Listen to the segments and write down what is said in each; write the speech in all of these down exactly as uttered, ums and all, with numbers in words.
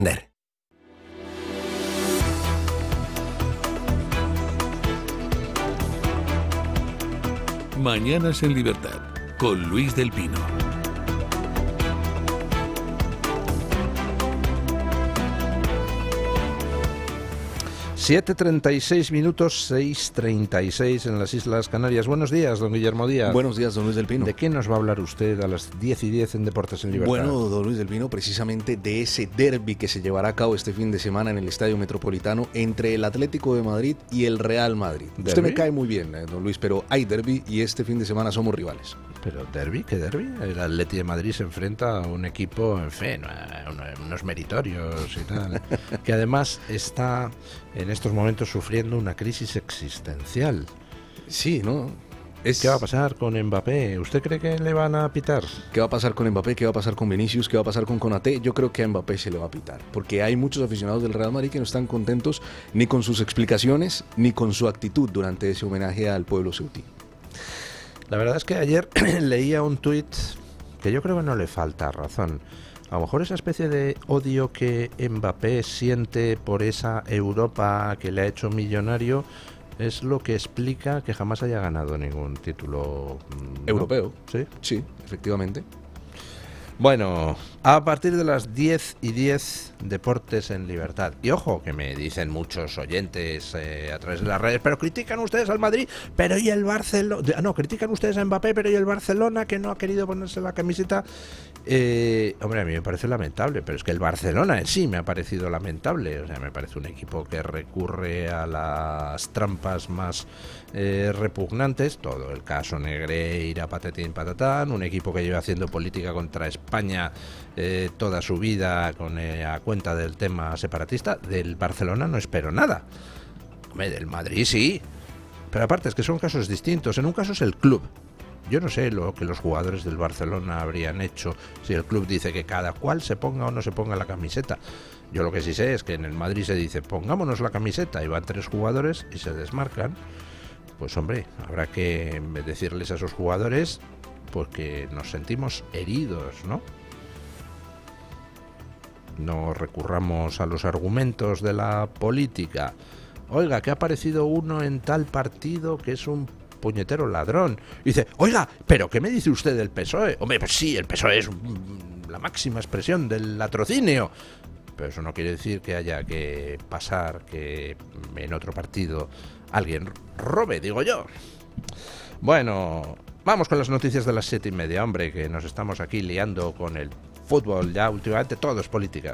Mañanas en Libertad, con Luis del Pino. siete treinta y seis minutos, seis treinta y seis en las Islas Canarias. Buenos días, don Guillermo Díaz. Buenos días, don Luis del Pino. ¿De qué nos va a hablar usted a las diez y diez en Deportes en Libertad? Bueno, don Luis del Pino, precisamente de ese derbi que se llevará a cabo este fin de semana en el Estadio Metropolitano entre el Atlético de Madrid y el Real Madrid. ¿Derbi? Usted me cae muy bien, eh, don Luis, pero hay derbi y este fin de semana somos rivales. ¿Pero derbi? ¿Qué derbi? El Atleti de Madrid se enfrenta a un equipo, en fin, unos meritorios y tal, que además está en estos momentos sufriendo una crisis existencial. Sí, ¿no? Es... ¿Qué va a pasar con Mbappé? ¿Usted cree que le van a pitar? ¿Qué va a pasar con Mbappé? ¿Qué va a pasar con Vinicius? ¿Qué va a pasar con Konaté? Yo creo que a Mbappé se le va a pitar, porque hay muchos aficionados del Real Madrid que no están contentos ni con sus explicaciones ni con su actitud durante ese homenaje al pueblo ceutí. La verdad es que ayer leía un tuit que yo creo que no le falta razón. A lo mejor esa especie de odio que Mbappé siente por esa Europa que le ha hecho millonario es lo que explica que jamás haya ganado ningún título, ¿no? Europeo. ¿Sí? Sí, efectivamente. Bueno, a partir de las diez y diez, Deportes en Libertad. Y ojo, que me dicen muchos oyentes eh, a través de las redes, pero critican ustedes al Madrid, pero y el Barcelona... No, critican ustedes a Mbappé, pero y el Barcelona que no ha querido ponerse la camiseta. Eh, hombre, a mí me parece lamentable, pero es que el Barcelona en sí me ha parecido lamentable. O sea, me parece un equipo que recurre a las trampas más eh, repugnantes. Todo el caso Negreira, patatín, patatán. Un equipo que lleva haciendo política contra España eh, toda su vida con eh, a cuenta del tema separatista. Del Barcelona no espero nada. Hombre, del Madrid sí. Pero aparte es que son casos distintos. En un caso es el club. Yo no sé lo que los jugadores del Barcelona habrían hecho si el club dice que cada cual se ponga o no se ponga la camiseta. Yo lo que sí sé es que en el Madrid se dice pongámonos la camiseta y van tres jugadores y se desmarcan. Pues hombre, habrá que decirles a esos jugadores pues que nos sentimos heridos, ¿no? No recurramos a los argumentos de la política. Oiga, que ha aparecido uno en tal partido que es un puñetero ladrón. Y dice, oiga, ¿pero qué me dice usted del P S O E? Hombre, pues sí, el P S O E es la máxima expresión del latrocinio. Pero eso no quiere decir que haya que pasar que en otro partido alguien robe, digo yo. Bueno, vamos con las noticias de las siete y media, hombre, que nos estamos aquí liando con el fútbol. Ya últimamente todo es política.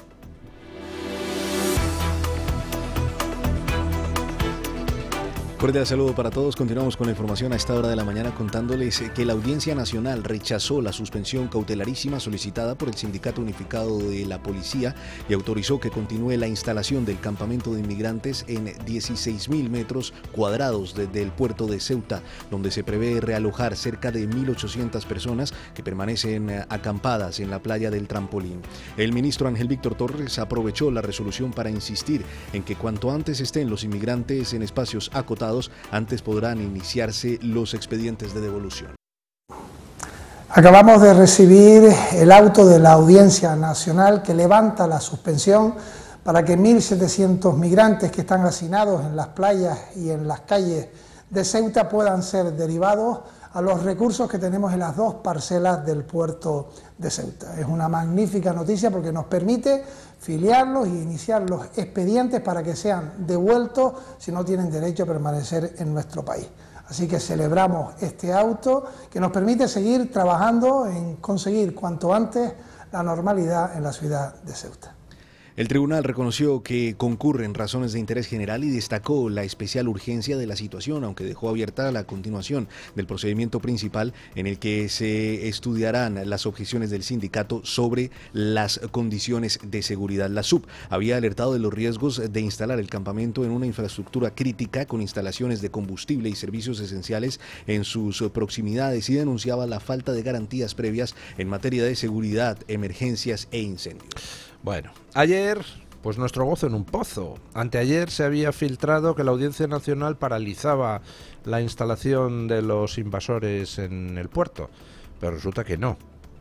Cordial saludo para todos. Continuamos con la información a esta hora de la mañana contándoles que la Audiencia Nacional rechazó la suspensión cautelarísima solicitada por el Sindicato Unificado de la Policía y autorizó que continúe la instalación del campamento de inmigrantes en dieciséis mil metros cuadrados desde el puerto de Ceuta, donde se prevé realojar cerca de mil ochocientas personas que permanecen acampadas en la playa del Trampolín. El ministro Ángel Víctor Torres aprovechó la resolución para insistir en que cuanto antes estén los inmigrantes en espacios acotados, antes podrán iniciarse los expedientes de devolución. Acabamos de recibir el auto de la Audiencia Nacional que levanta la suspensión para que mil setecientos migrantes que están hacinados en las playas y en las calles de Ceuta puedan ser derivados a los recursos que tenemos en las dos parcelas del puerto de Ceuta. Es una magnífica noticia porque nos permite filiarlos y iniciar los expedientes para que sean devueltos si no tienen derecho a permanecer en nuestro país. Así que celebramos este auto que nos permite seguir trabajando en conseguir cuanto antes la normalidad en la ciudad de Ceuta. El tribunal reconoció que concurren razones de interés general y destacó la especial urgencia de la situación, aunque dejó abierta la continuación del procedimiento principal en el que se estudiarán las objeciones del sindicato sobre las condiciones de seguridad. La S U B había alertado de los riesgos de instalar el campamento en una infraestructura crítica con instalaciones de combustible y servicios esenciales en sus proximidades y denunciaba la falta de garantías previas en materia de seguridad, emergencias e incendios. Bueno, ayer, pues nuestro gozo en un pozo. Anteayer se había filtrado que la Audiencia Nacional paralizaba la instalación de los invasores en el puerto, pero resulta que no.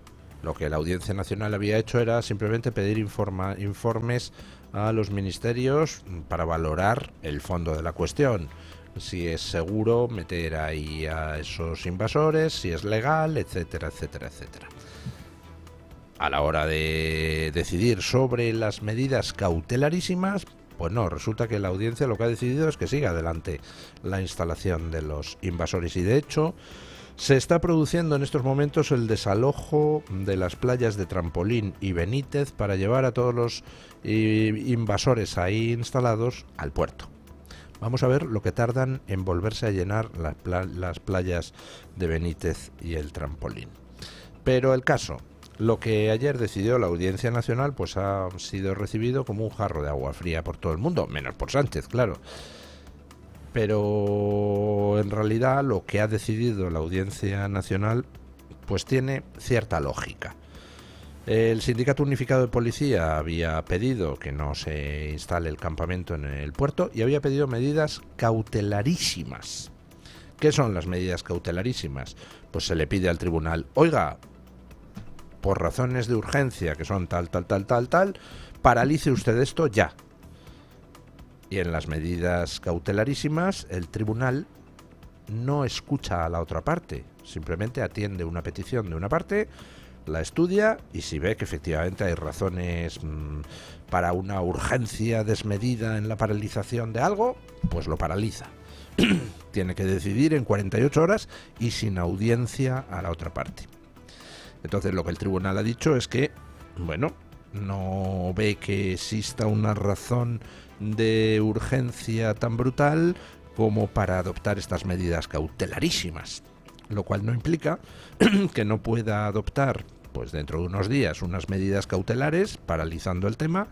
Lo que la Audiencia Nacional había hecho era simplemente pedir informa, informes a los ministerios para valorar el fondo de la cuestión. Si es seguro meter ahí a esos invasores, si es legal, etcétera, etcétera, etcétera. A la hora de decidir sobre las medidas cautelarísimas, pues no, resulta que la audiencia lo que ha decidido es que siga adelante la instalación de los invasores y de hecho se está produciendo en estos momentos el desalojo de las playas de Trampolín y Benítez para llevar a todos los eh, invasores ahí instalados al puerto. Vamos a ver lo que tardan en volverse a llenar las, pla- las playas de Benítez y el Trampolín. Pero el caso, lo que ayer decidió la Audiencia Nacional pues ha sido recibido como un jarro de agua fría por todo el mundo, menos por Sánchez, claro. Pero en realidad lo que ha decidido la Audiencia Nacional pues tiene cierta lógica. El Sindicato Unificado de Policía había pedido que no se instale el campamento en el puerto y había pedido medidas cautelarísimas. ¿Qué son las medidas cautelarísimas? Pues se le pide al tribunal, oiga, por razones de urgencia, que son tal, tal, tal, tal, tal, paralice usted esto ya. Y en las medidas cautelarísimas, el tribunal no escucha a la otra parte, simplemente atiende una petición de una parte, la estudia y si ve que efectivamente hay razones mmm, para una urgencia desmedida en la paralización de algo, pues lo paraliza. Tiene que decidir en cuarenta y ocho horas y sin audiencia a la otra parte. Entonces lo que el tribunal ha dicho es que, bueno, no ve que exista una razón de urgencia tan brutal como para adoptar estas medidas cautelarísimas, lo cual no implica que no pueda adoptar, pues dentro de unos días, unas medidas cautelares paralizando el tema,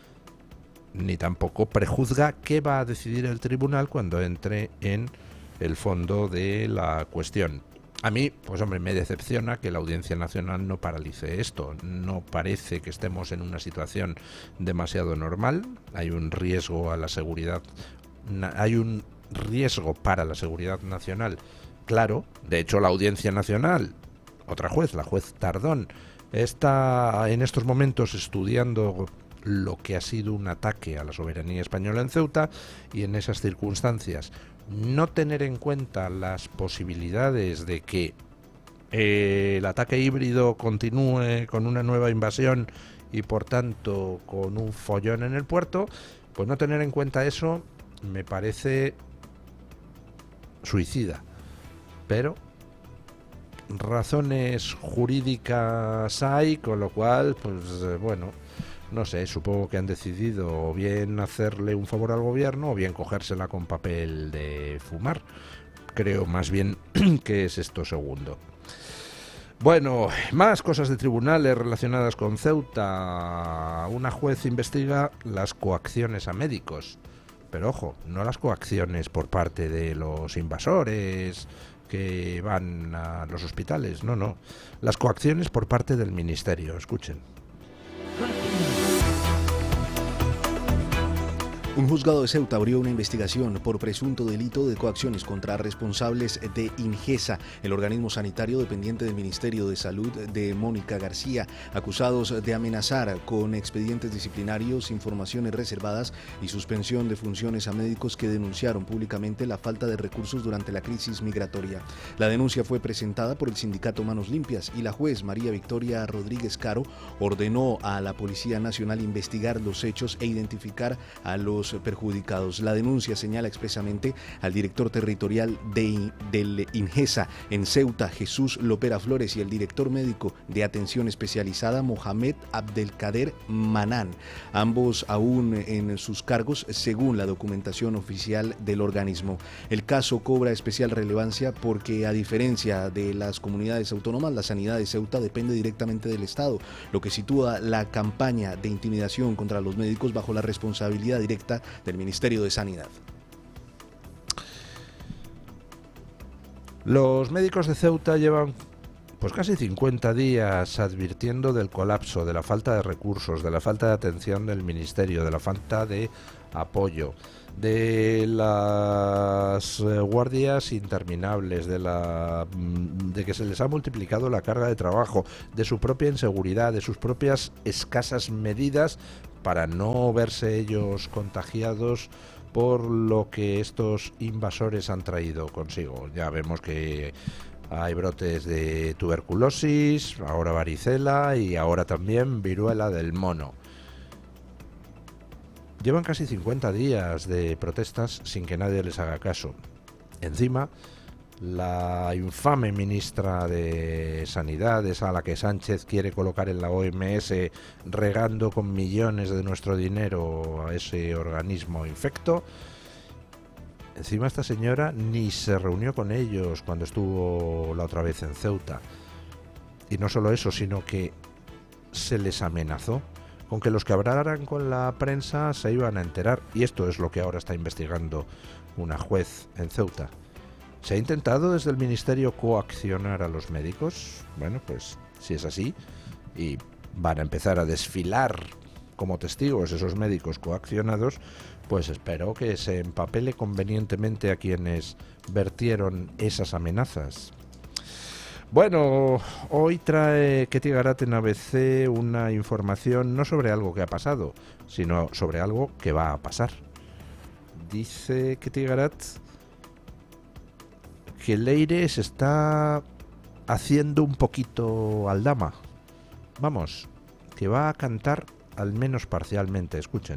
ni tampoco prejuzga qué va a decidir el tribunal cuando entre en el fondo de la cuestión. A mí, pues hombre, me decepciona que la Audiencia Nacional no paralice esto. No parece que estemos en una situación demasiado normal. Hay un riesgo a la seguridad, hay un riesgo para la seguridad nacional, claro. De hecho, la Audiencia Nacional, otra juez, la juez Tardón, está en estos momentos estudiando lo que ha sido un ataque a la soberanía española en Ceuta y en esas circunstancias no tener en cuenta las posibilidades de que eh, el ataque híbrido continúe con una nueva invasión y por tanto con un follón en el puerto, pues no tener en cuenta eso me parece suicida. Pero razones jurídicas hay, con lo cual, pues eh, bueno, no sé, supongo que han decidido o bien hacerle un favor al gobierno o bien cogérsela con papel de fumar. Creo más bien que es esto segundo. Bueno, más cosas de tribunales relacionadas con Ceuta. Una juez investiga las coacciones a médicos. Pero ojo, no las coacciones por parte de los invasores que van a los hospitales, no, no. Las coacciones por parte del ministerio, escuchen. Un juzgado de Ceuta abrió una investigación por presunto delito de coacciones contra responsables de INGESA, el organismo sanitario dependiente del Ministerio de Salud de Mónica García, acusados de amenazar con expedientes disciplinarios, informaciones reservadas y suspensión de funciones a médicos que denunciaron públicamente la falta de recursos durante la crisis migratoria. La denuncia fue presentada por el sindicato Manos Limpias y la juez María Victoria Rodríguez Caro ordenó a la Policía Nacional investigar los hechos e identificar a los perjudicados. La denuncia señala expresamente al director territorial de, del INGESA en Ceuta, Jesús Lopera Flores, y el director médico de atención especializada, Mohamed Abdelkader Manán, ambos aún en sus cargos según la documentación oficial del organismo. El caso cobra especial relevancia porque, a diferencia de las comunidades autónomas, la sanidad de Ceuta depende directamente del Estado, lo que sitúa la campaña de intimidación contra los médicos bajo la responsabilidad directa del Ministerio de Sanidad. Los médicos de Ceuta llevan pues casi cincuenta días advirtiendo del colapso, de la falta de recursos, de la falta de atención del Ministerio, de la falta de apoyo, de las eh, guardias interminables, de la de que se les ha multiplicado la carga de trabajo, de su propia inseguridad, de sus propias escasas medidas para no verse ellos contagiados por lo que estos invasores han traído consigo. Ya vemos que hay brotes de tuberculosis, ahora varicela y ahora también viruela del mono. Llevan casi cincuenta días de protestas sin que nadie les haga caso. Encima, la infame ministra de Sanidad, esa a la que Sánchez quiere colocar en la O M S, regando con millones de nuestro dinero a ese organismo infecto. Encima esta señora ni se reunió con ellos cuando estuvo la otra vez en Ceuta. Y no solo eso, sino que se les amenazó con que los que hablaran con la prensa se iban a enterar. Y esto es lo que ahora está investigando una juez en Ceuta. ¿Se ha intentado desde el Ministerio coaccionar a los médicos? Bueno, pues si es así, y van a empezar a desfilar como testigos esos médicos coaccionados, pues espero que se empapele convenientemente a quienes vertieron esas amenazas. Bueno, hoy trae Ketty Garat en A B C una información no sobre algo que ha pasado, sino sobre algo que va a pasar. Dice Ketty Garat que Leire se está haciendo un poquito aldama. Vamos, que va a cantar al menos parcialmente, escuchen.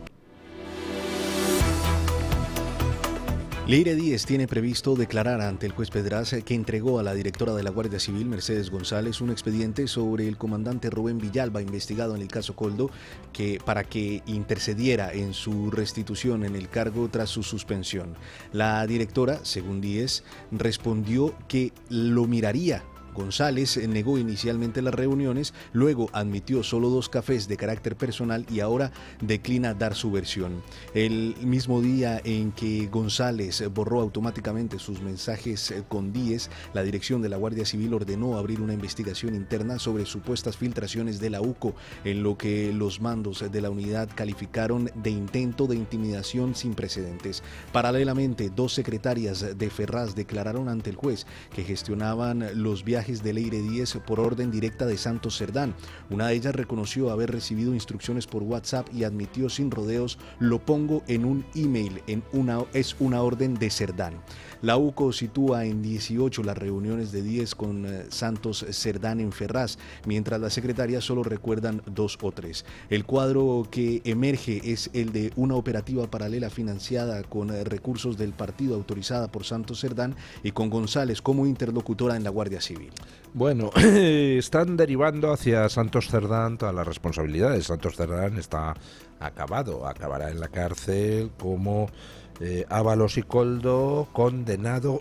Leire Díez tiene previsto declarar ante el juez Pedraza que entregó a la directora de la Guardia Civil, Mercedes González, un expediente sobre el comandante Rubén Villalba, investigado en el caso Coldo, que para que intercediera en su restitución en el cargo tras su suspensión. La directora, según Díez, respondió que lo miraría. González negó inicialmente las reuniones, luego admitió solo dos cafés de carácter personal y ahora declina dar su versión. El mismo día en que González borró automáticamente sus mensajes con Díez, la dirección de la Guardia Civil ordenó abrir una investigación interna sobre supuestas filtraciones de la U C O, en lo que los mandos de la unidad calificaron de intento de intimidación sin precedentes. Paralelamente, dos secretarias de Ferraz declararon ante el juez que gestionaban los viajes de Leire Díez por orden directa de Santos Cerdán. Una de ellas reconoció haber recibido instrucciones por WhatsApp y admitió sin rodeos: lo pongo en un email, en una, es una orden de Cerdán. La U C O sitúa en dieciocho las reuniones de Díez con eh, Santos Cerdán en Ferraz, mientras las secretarias solo recuerdan dos o tres. El cuadro que emerge es el de una operativa paralela financiada con eh, recursos del partido, autorizada por Santos Cerdán y con González como interlocutora en la Guardia Civil. Bueno, están derivando hacia Santos Cerdán todas las responsabilidades. Santos Cerdán está acabado, acabará en la cárcel como eh, Ábalos y Coldo, condenado,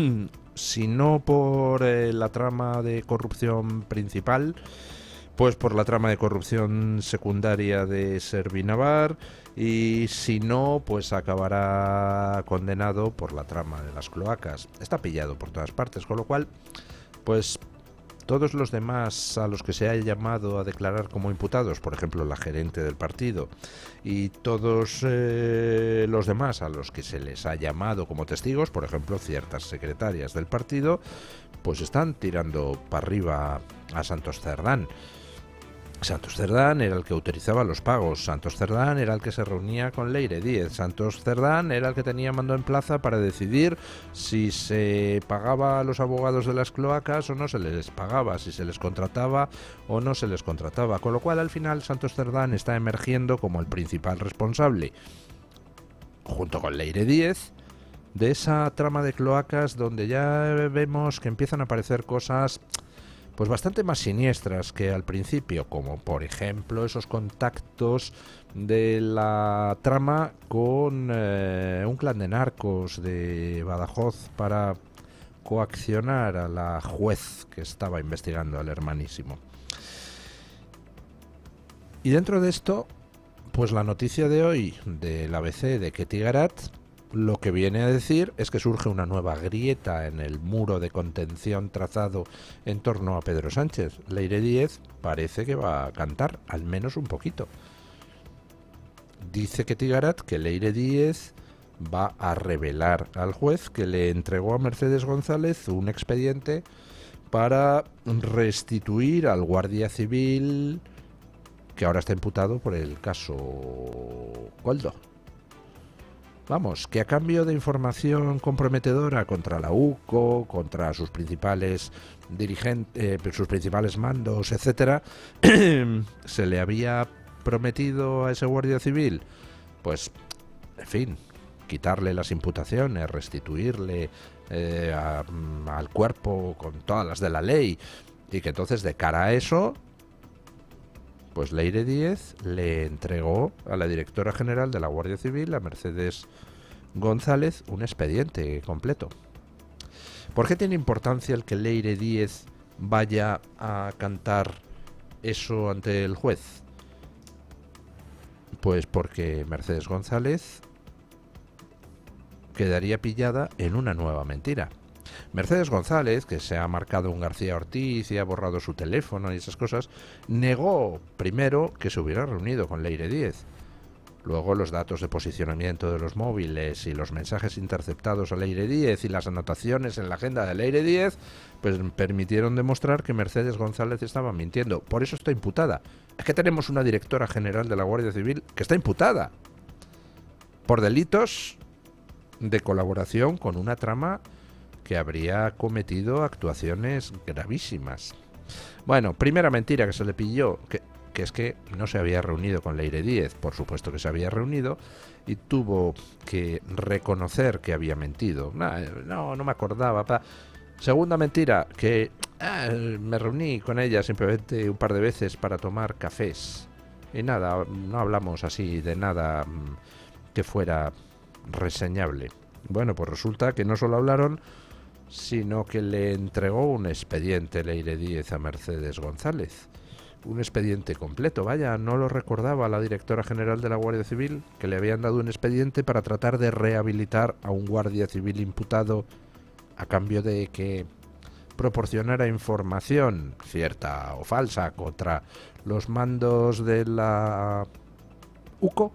si no por eh, la trama de corrupción principal, pues por la trama de corrupción secundaria de Servinavar, y si no, pues acabará condenado por la trama de las cloacas. Está pillado por todas partes, con lo cual, pues todos los demás a los que se ha llamado a declarar como imputados, por ejemplo la gerente del partido, y todos eh, los demás a los que se les ha llamado como testigos, por ejemplo ciertas secretarias del partido, pues están tirando para arriba a Santos Cerdán. Santos Cerdán era el que autorizaba los pagos, Santos Cerdán era el que se reunía con Leire Díez, Santos Cerdán era el que tenía mando en plaza para decidir si se pagaba a los abogados de las cloacas o no se les pagaba, si se les contrataba o no se les contrataba, con lo cual al final Santos Cerdán está emergiendo como el principal responsable, junto con Leire Díez, de esa trama de cloacas donde ya vemos que empiezan a aparecer cosas pues bastante más siniestras que al principio, como por ejemplo esos contactos de la trama con eh, un clan de narcos de Badajoz para coaccionar a la juez que estaba investigando al hermanísimo. Y dentro de esto, pues la noticia de hoy del A B C de Ketty Garat lo que viene a decir es que surge una nueva grieta en el muro de contención trazado en torno a Pedro Sánchez. Leire Díez parece que va a cantar, al menos un poquito. Dice que Tigarat que Leire Díez va a revelar al juez que le entregó a Mercedes González un expediente para restituir al guardia civil que ahora está imputado por el caso Koldo. Vamos, que a cambio de información comprometedora contra la U C O, contra sus principales dirigentes, eh, sus principales mandos, etcétera, se le había prometido a ese guardia civil, pues, en fin, quitarle las imputaciones, restituirle eh, a, al cuerpo con todas las de la ley, y que entonces de cara a eso, pues Leire Díez le entregó a la directora general de la Guardia Civil, a Mercedes González, un expediente completo. ¿Por qué tiene importancia el que Leire Díez vaya a cantar eso ante el juez? Pues porque Mercedes González quedaría pillada en una nueva mentira. Mercedes González, que se ha marcado un García Ortiz y ha borrado su teléfono y esas cosas, negó primero que se hubiera reunido con Leire Díez. Luego los datos de posicionamiento de los móviles y los mensajes interceptados a Leire Díez y las anotaciones en la agenda de Leire Díez, pues permitieron demostrar que Mercedes González estaba mintiendo. Por eso está imputada. Es que tenemos una directora general de la Guardia Civil que está imputada por delitos de colaboración con una trama que habría cometido actuaciones gravísimas. Bueno, primera mentira que se le pilló, que, que es que no se había reunido con Leire Díez. Por supuesto que se había reunido y tuvo que reconocer que había mentido. No, no, no me acordaba. Pa. Segunda mentira, que ah, me reuní con ella simplemente un par de veces para tomar cafés. Y nada, no hablamos así de nada que fuera reseñable. Bueno, pues resulta que no solo hablaron, sino que le entregó un expediente Leire Díez a Mercedes González. Un expediente completo, vaya, no lo recordaba la directora general de la Guardia Civil, que le habían dado un expediente para tratar de rehabilitar a un guardia civil imputado a cambio de que proporcionara información, cierta o falsa, contra los mandos de la U C O.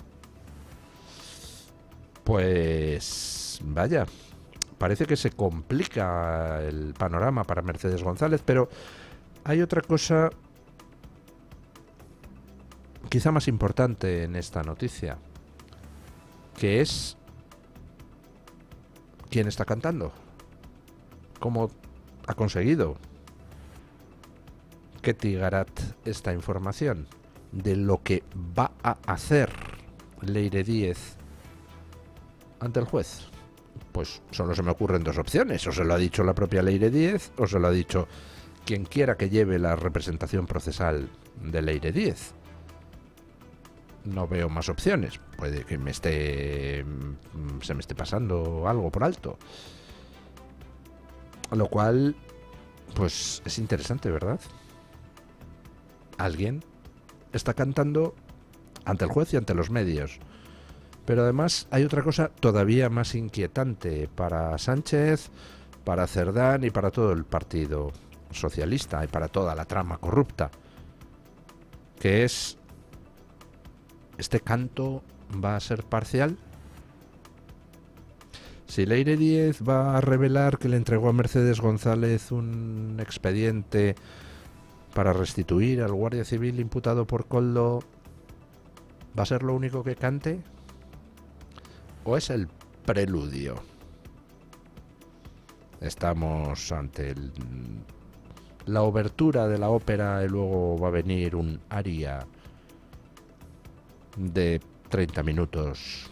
Pues vaya, parece que se complica el panorama para Mercedes González, pero hay otra cosa quizá más importante en esta noticia, que es quién está cantando, cómo ha conseguido que Tigarat esta información de lo que va a hacer Leire Díez ante el juez. Pues solo se me ocurren dos opciones: o se lo ha dicho la propia Leire Díez, o se lo ha dicho quien quiera que lleve la representación procesal de Leire Díez. No veo más opciones. Puede que me esté se me esté pasando algo por alto, lo cual pues es interesante, ¿verdad? Alguien está cantando ante el juez y ante los medios. Pero además hay otra cosa todavía más inquietante para Sánchez, para Cerdán y para todo el Partido Socialista y para toda la trama corrupta, que es: ¿este canto va a ser parcial? Si Leire Díez va a revelar que le entregó a Mercedes González un expediente para restituir al guardia civil imputado por Koldo, ¿va a ser lo único que cante? ¿O es el preludio? Estamos ante el, la obertura de la ópera y luego va a venir un aria de treinta minutos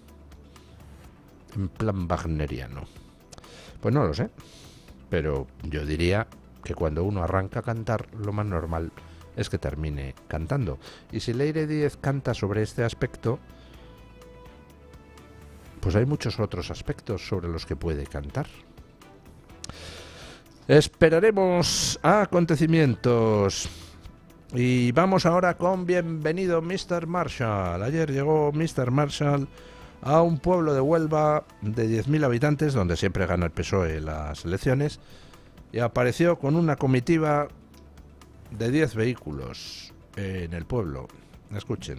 en plan wagneriano. Pues no lo sé, pero yo diría que cuando uno arranca a cantar, lo más normal es que termine cantando. Y si Leire Díez canta sobre este aspecto, pues hay muchos otros aspectos sobre los que puede cantar. Esperaremos a acontecimientos. Y vamos ahora con Bienvenido mister Marshall. Ayer llegó mister Marshall a un pueblo de Huelva de diez mil habitantes, donde siempre gana el P S O E las elecciones, y apareció con una comitiva de diez vehículos en el pueblo. Escuchen.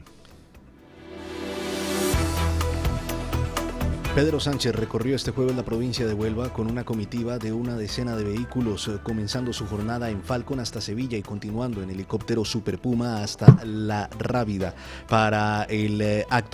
Pedro Sánchez recorrió este jueves la provincia de Huelva con una comitiva de una decena de vehículos, comenzando su jornada en Falcon hasta Sevilla y continuando en helicóptero Super Puma hasta La Rábida. Para el acto